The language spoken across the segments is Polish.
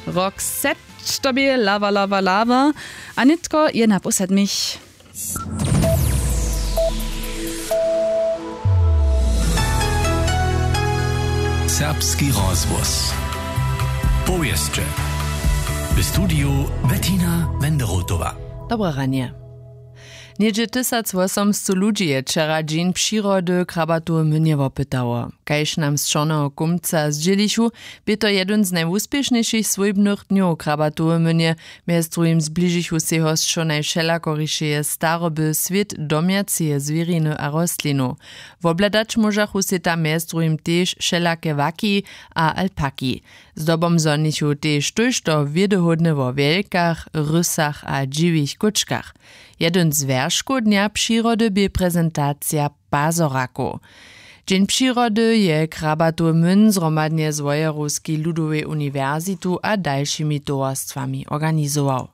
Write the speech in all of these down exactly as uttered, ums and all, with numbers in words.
Rock set tobie lava lava lava, a nitko je naposad mich. Serbski rozvoz. Powieszcze. W studiu Bettina Wenderotova. Dobre ranie. Niedzie tysac osamstu ludzi je wczera dzień przyrody krabatu mnie wopytało. Kajż nam z czornego kumca zdzielišu, by to jeden z najúspěšnejších swojbnych dniów krabatu mnie, między drugim zbližišu se ho z čo najšelakorišeje staroby svět domiacie zwieriny a rostlinu. Wobladać możachu se tam między drugim też šelaké vaki a alpaki. Zdobom zonichu też tuż to wiedehodne wo wielkach, rysach a dziwich kuczkach. Jeden z wierzchów dnia przyrody by prezentacja pazoraku. Dzień przyrody je krabatu myn zromadnie z Wojeruskiej Ludowej Uniwersytu a dalszymi towarstwami organizował.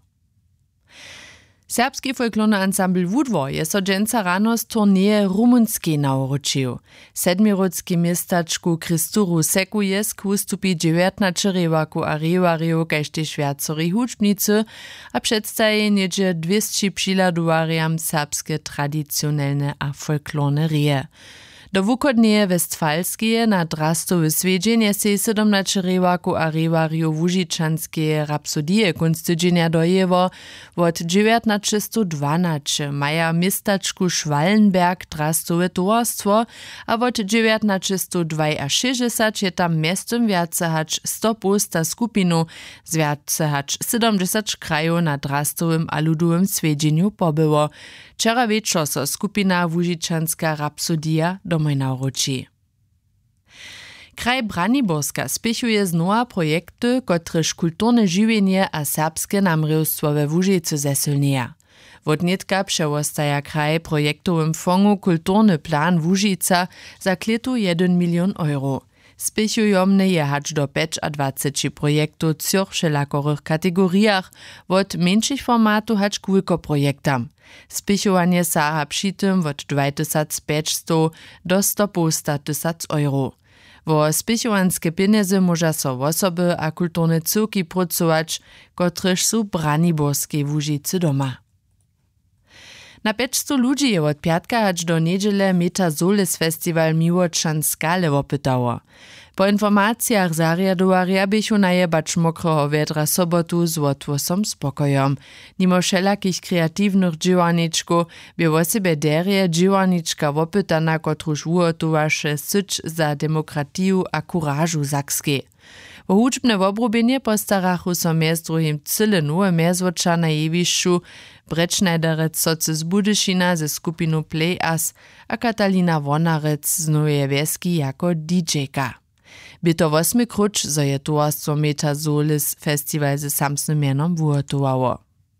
Serbski folklorny ansambl Wudwo je so dżęca rano z turnieje rumunskiej nauczył. Sedmirodski miestaczku Kristuru Seku jest wystupi dziewiętnaście rewaku a rewariu kaž tež viacorí hudžbnicy a przedstaje niedzie dwieście přiladowariam serbskie tradycjonalne a folklorne reje. Do wukodneje westfalskie na drastowe swiedźenie se siedemnaście rewaku a rewariu wužičanskie rapsodije kunstydźenia dojewo wot dziewiętnaście dwanaście maja miestaczku Schwallenberg drastowe towarstwo, a wot dziewiętnaście sześćdziesiąt je tam miestem wiace hacz sto posta skupinu z wiace hacz siedemdziesiąt krajów na drastowym a ludowym swiedźeniu pobyło. Wczera wieczor so skupina wužičanska rapsodia domoj nauczy. Kraj Braniborska spiechuje znowa projekty, kotrež kulturne žiwienie a serbskie namrywstwo we Łužicy zesilnieja. Wot nitka przełostaja kraj projektowym fondu Kulturny plan Łužica za kletu jeden milion euro. Spiechujomne je hacz do dwadzieścia pięć projektów w trzech wszelakorych kategoriach, wot mniejszych formatu hacz k wielkoprojektam. Spiechowanie saha przy tym wot dwa tysiące pięćset do sto tysięcy euro. Wo spiechowanskie pieniądze może so osoby a kulturne cyłki pracować, kotrež su Braniborskie Łužicy doma. Na pięćset ludzi je od piatka hacz do niedziele Metazolis Festival Miłočanskale wopytało. Po informacjach zariadowaria bychu najebacz mokroho wiedra sobotu z łotwosom spokojom. Nimo wszelakich kreatywnych dżiwaniczków by o sobie derie dżiwaniczka wopytana, kotruż uotowaše syć za demokratiju a kurażu Sakskiej. O hudžbne wobrobienie postarachu so mjez drugim cyle nowe mjezwoča na jewišću, Brečnajderec socy z Budyšina ze skupinu Play Us a Katalina Wonarec z Nowej Wieski jako didżejka. By to osmy kruč, zo je towarstwo Metazolis Festival ze samsnym mianom wuhotowało.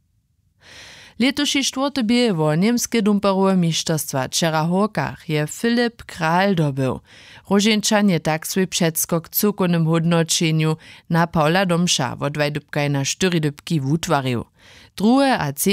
Letoši czwarty bije wo niemskie dumperowe mistrzostwa wczera Horkach je Filip Kral dobył. Roženčan je tak swój przedskok w cukonym hodnočenju na Paula Domša wo dwaj dybkaj na štyri dybki wutwarił. Druhe a